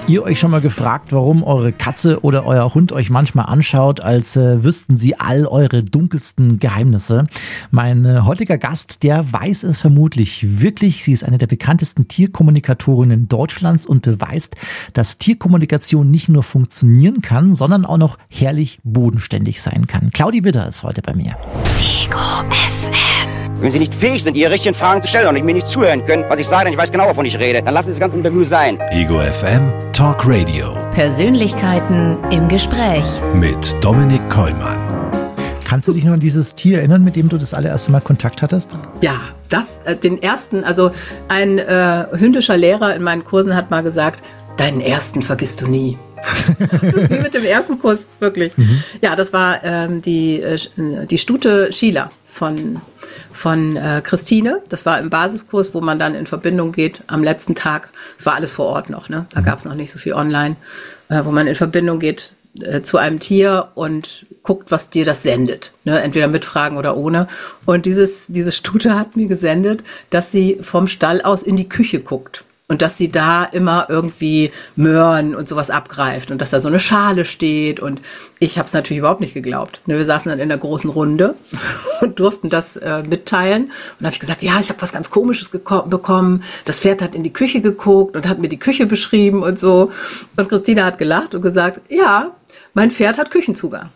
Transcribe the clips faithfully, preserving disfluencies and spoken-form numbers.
Ihr euch schon mal gefragt, warum eure Katze oder euer Hund euch manchmal anschaut, als äh, wüssten sie all eure dunkelsten Geheimnisse? Mein äh, heutiger Gast, der weiß es vermutlich wirklich. Sie ist eine der bekanntesten Tierkommunikatorinnen Deutschlands und beweist, dass Tierkommunikation nicht nur funktionieren kann, sondern auch noch herrlich bodenständig sein kann. Claudi Widder ist heute bei mir. Ego F M. Wenn Sie nicht fähig sind, Ihre richtigen Fragen zu stellen und mir nicht zuhören können, was ich sage, denn ich weiß genau, wovon ich rede, dann lassen Sie das ganze Interview sein. Ego F M Talk Radio. Persönlichkeiten im Gespräch. Mit Dominik Kollmann. Kannst du dich noch an dieses Tier erinnern, mit dem du das allererste Mal Kontakt hattest? Ja, das, äh, den ersten, also ein äh, hündischer Lehrer in meinen Kursen hat mal gesagt, deinen ersten vergisst du nie. Das ist wie mit dem ersten Kuss, wirklich. Mhm. Ja, das war ähm, die, äh, die Stute Sheila von, von äh, Christine. Das war im Basiskurs, wo man dann in Verbindung geht am letzten Tag. Das war alles vor Ort noch, ne? Da mhm. gab es noch nicht so viel online, äh, wo man in Verbindung geht äh, zu einem Tier und guckt, was dir das sendet. Ne? Entweder mit Fragen oder ohne. Und dieses, diese Stute hat mir gesendet, dass sie vom Stall aus in die Küche guckt. Und dass sie da immer irgendwie Möhren und sowas abgreift und dass da so eine Schale steht. Und ich habe es natürlich überhaupt nicht geglaubt. Wir saßen dann in der großen Runde und durften das äh, mitteilen. Und da habe ich gesagt, ja, ich habe was ganz Komisches geko- bekommen. Das Pferd hat in die Küche geguckt und hat mir die Küche beschrieben und so. Und Christina hat gelacht und gesagt, ja, mein Pferd hat Küchenzugang.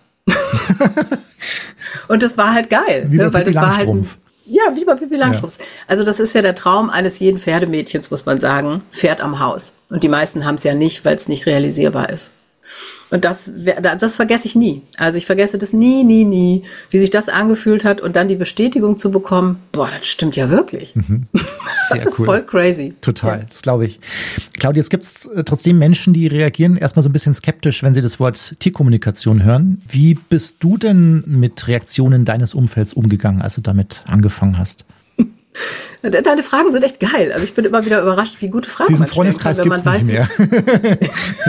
Und das war halt geil. Wie ne? Weil das war halt ein, Langstrumpf. Ja, wie bei Pippi Langstrumpf. Ja. Also das ist ja der Traum eines jeden Pferdemädchens, muss man sagen, Pferd am Haus. Und die meisten haben es ja nicht, weil es nicht realisierbar ist. Und das, das vergesse ich nie. Also ich vergesse das nie, nie, nie, wie sich das angefühlt hat und dann die Bestätigung zu bekommen, boah, das stimmt ja wirklich. Mhm. Sehr das ist cool. Voll crazy. Total, ja. Das glaube ich. Claudia, jetzt gibt es trotzdem Menschen, die reagieren erstmal so ein bisschen skeptisch, wenn sie das Wort Tierkommunikation hören. Wie bist du denn mit Reaktionen deines Umfelds umgegangen, als du damit angefangen hast? Deine Fragen sind echt geil. Also ich bin immer wieder überrascht, wie gute Fragen Diesen man stellen kann, Freundeskreis wenn man gibt's weiß, nicht mehr.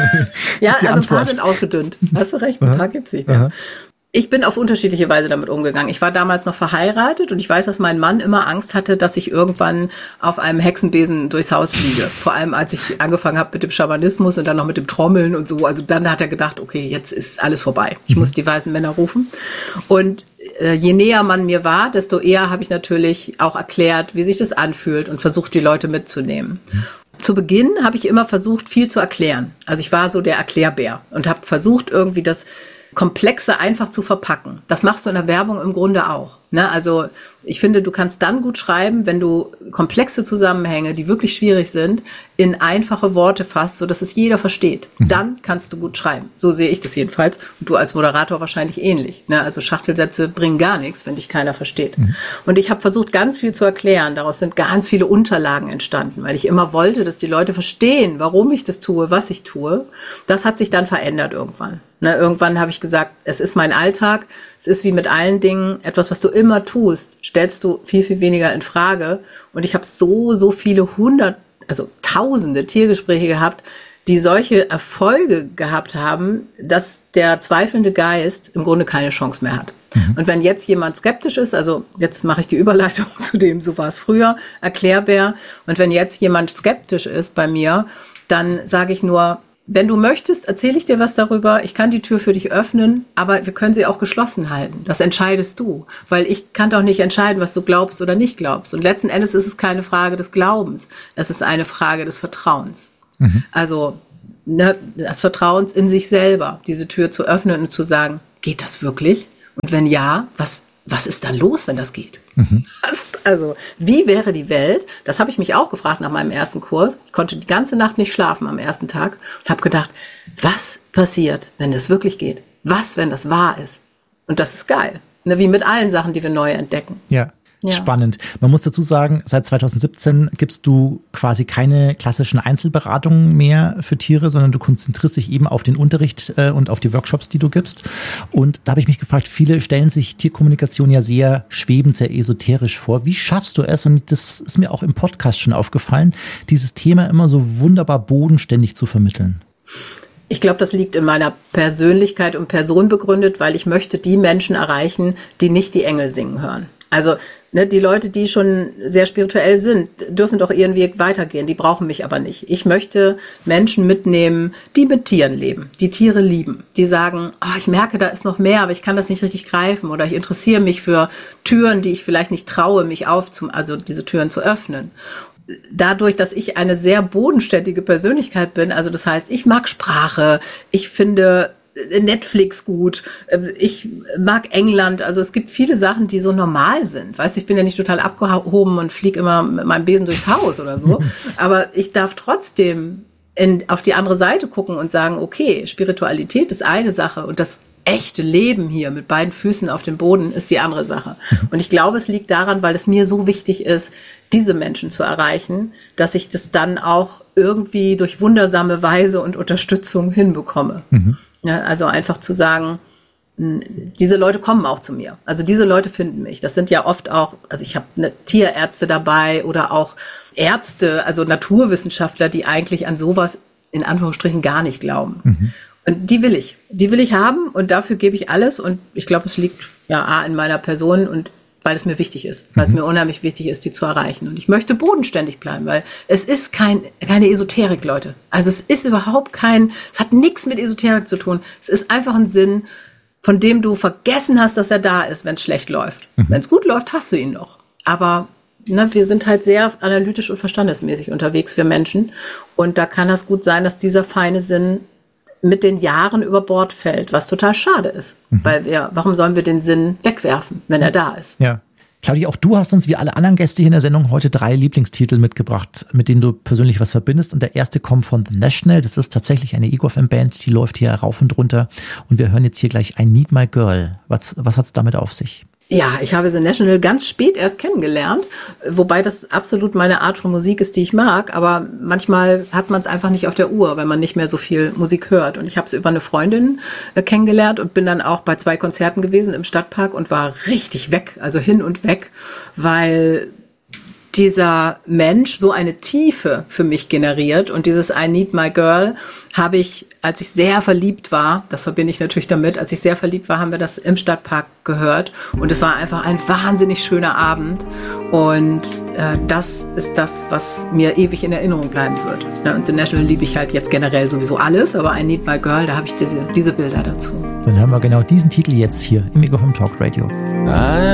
Ja, also Antwort. ein paar sind ausgedünnt. Hast du recht, ein paar gibt's nicht mehr. Aha. Ich bin auf unterschiedliche Weise damit umgegangen. Ich war damals noch verheiratet und ich weiß, dass mein Mann immer Angst hatte, dass ich irgendwann auf einem Hexenbesen durchs Haus fliege. Vor allem, als ich angefangen habe mit dem Schamanismus und dann noch mit dem Trommeln und so. Also dann hat er gedacht, okay, jetzt ist alles vorbei. Ich muss die weisen Männer rufen. Und äh, je näher man mir war, desto eher habe ich natürlich auch erklärt, wie sich das anfühlt und versucht, die Leute mitzunehmen. Zu Beginn habe ich immer versucht, viel zu erklären. Also ich war so der Erklärbär und habe versucht, irgendwie das Komplexe einfach zu verpacken. Das machst du in der Werbung im Grunde auch. Ne? Also ich finde, du kannst dann gut schreiben, wenn du komplexe Zusammenhänge, die wirklich schwierig sind, in einfache Worte fasst, sodass es jeder versteht. Mhm. Dann kannst du gut schreiben. So sehe ich das jedenfalls. Und du als Moderator wahrscheinlich ähnlich. Ne? Also Schachtelsätze bringen gar nichts, wenn dich keiner versteht. Mhm. Und ich habe versucht, ganz viel zu erklären. Daraus sind ganz viele Unterlagen entstanden, weil ich immer wollte, dass die Leute verstehen, warum ich das tue, was ich tue. Das hat sich dann verändert irgendwann. Ne? Irgendwann habe ich gesagt, es ist mein Alltag. Es ist wie mit allen Dingen, etwas, was du immer tust, stellst du viel, viel weniger in Frage. Und ich habe so, so viele hundert, also tausende Tiergespräche gehabt, die solche Erfolge gehabt haben, dass der zweifelnde Geist im Grunde keine Chance mehr hat. Mhm. Und wenn jetzt jemand skeptisch ist, also jetzt mache ich die Überleitung zu dem, so war es früher, Erklärbär. Und wenn jetzt jemand skeptisch ist bei mir, dann sage ich nur, wenn du möchtest, erzähle ich dir was darüber. Ich kann die Tür für dich öffnen, aber wir können sie auch geschlossen halten. Das entscheidest du, weil ich kann doch nicht entscheiden, was du glaubst oder nicht glaubst. Und letzten Endes ist es keine Frage des Glaubens. Es ist eine Frage des Vertrauens. Mhm. Also ne, des Vertrauens in sich selber, diese Tür zu öffnen und zu sagen, geht das wirklich? Und wenn ja, was Was ist dann los, wenn das geht? Mhm. Was, also, wie wäre die Welt? Das habe ich mich auch gefragt nach meinem ersten Kurs. Ich konnte die ganze Nacht nicht schlafen am ersten Tag und habe gedacht, was passiert, wenn das wirklich geht? Was, wenn das wahr ist? Und das ist geil. Ne, wie mit allen Sachen, die wir neu entdecken. Ja. Ja. Spannend. Man muss dazu sagen, seit zwanzig siebzehn gibst du quasi keine klassischen Einzelberatungen mehr für Tiere, sondern du konzentrierst dich eben auf den Unterricht äh, und auf die Workshops, die du gibst. Und da habe ich mich gefragt, viele stellen sich Tierkommunikation ja sehr schwebend, sehr esoterisch vor. Wie schaffst du es, und das ist mir auch im Podcast schon aufgefallen, dieses Thema immer so wunderbar bodenständig zu vermitteln? Ich glaube, das liegt in meiner Persönlichkeit und Person begründet, weil ich möchte die Menschen erreichen, die nicht die Engel singen hören. Also ne, die Leute, die schon sehr spirituell sind, dürfen doch ihren Weg weitergehen. Die brauchen mich aber nicht. Ich möchte Menschen mitnehmen, die mit Tieren leben, die Tiere lieben. Die sagen, oh, ich merke, da ist noch mehr, aber ich kann das nicht richtig greifen. Oder ich interessiere mich für Türen, die ich vielleicht nicht traue, mich aufzu, also diese Türen zu öffnen. Dadurch, dass ich eine sehr bodenständige Persönlichkeit bin, also das heißt, ich mag Sprache, ich finde Netflix gut, ich mag England, also es gibt viele Sachen, die so normal sind. Weißt du, ich bin ja nicht total abgehoben und fliege immer mit meinem Besen durchs Haus oder so, aber ich darf trotzdem in, auf die andere Seite gucken und sagen, okay, Spiritualität ist eine Sache und das echte Leben hier mit beiden Füßen auf dem Boden ist die andere Sache. Und ich glaube, es liegt daran, weil es mir so wichtig ist, diese Menschen zu erreichen, dass ich das dann auch irgendwie durch wundersame Weise und Unterstützung hinbekomme. Mhm. Ja, also einfach zu sagen, diese Leute kommen auch zu mir. Also diese Leute finden mich. Das sind ja oft auch, also ich habe eine Tierärzte dabei oder auch Ärzte, also Naturwissenschaftler, die eigentlich an sowas in Anführungsstrichen gar nicht glauben. Mhm. Und die will ich. Die will ich haben und dafür gebe ich alles. Und ich glaube, es liegt ja A in meiner Person und weil es mir wichtig ist, weil es mir unheimlich wichtig ist, die zu erreichen. Und ich möchte bodenständig bleiben, weil es ist kein, keine Esoterik, Leute. Also es ist überhaupt kein, es hat nichts mit Esoterik zu tun. Es ist einfach ein Sinn, von dem du vergessen hast, dass er da ist, wenn es schlecht läuft. Mhm. Wenn es gut läuft, hast du ihn noch. Aber ne, wir sind halt sehr analytisch und verstandesmäßig unterwegs für Menschen. Und da kann es gut sein, dass dieser feine Sinn mit den Jahren über Bord fällt, was total schade ist. Mhm. Weil wir, warum sollen wir den Sinn wegwerfen, wenn er da ist? Ja. Claudia, auch du hast uns wie alle anderen Gäste hier in der Sendung heute drei Lieblingstitel mitgebracht, mit denen du persönlich was verbindest. Und der erste kommt von The National. Das ist tatsächlich eine Ego F M-Band, die läuft hier rauf und runter. Und wir hören jetzt hier gleich I Need My Girl. Was, was hat es damit auf sich? Ja, ich habe The National ganz spät erst kennengelernt, wobei das absolut meine Art von Musik ist, die ich mag, aber manchmal hat man es einfach nicht auf der Uhr, wenn man nicht mehr so viel Musik hört. Und ich habe es über eine Freundin äh, kennengelernt und bin dann auch bei zwei Konzerten gewesen im Stadtpark und war richtig weg, also hin und weg, weil dieser Mensch so eine Tiefe für mich generiert und dieses I Need My Girl habe ich, als ich sehr verliebt war, das verbinde ich natürlich damit, als ich sehr verliebt war, haben wir das im Stadtpark gehört und es war einfach ein wahnsinnig schöner Abend und äh, das ist das, was mir ewig in Erinnerung bleiben wird. Ja, und The National liebe ich halt jetzt generell sowieso alles, aber I Need My Girl, da habe ich diese, diese Bilder dazu. Dann hören wir genau diesen Titel jetzt hier im Ego F M Talk Radio.